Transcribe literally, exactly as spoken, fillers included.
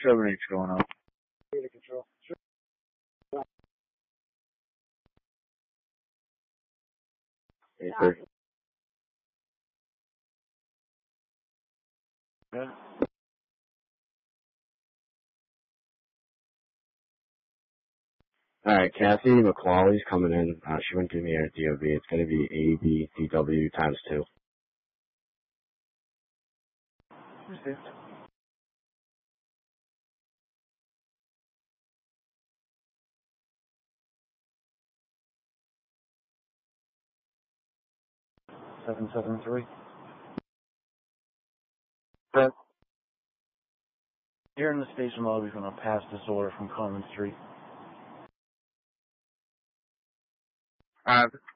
seven eight's going up. Data control. Sure. Paper. Good. Alright, Kathy McCauley's coming in. Uh, she wouldn't give me her D O B. It's going to be A B D W times two. Received. Seven seven three. Brett. Here in the station lobby, we're going to pass this order from Common Street. Uh,